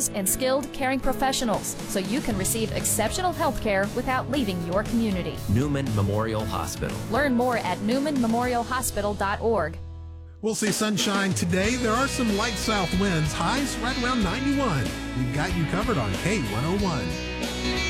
nurses, and skilled caring professionals so you can receive exceptional health care without leaving your community. Newman Memorial Hospital. Learn more at newmanmemorialhospital.org. We'll see sunshine today. There are some light south winds, highs right around 91. We've got you covered on K101.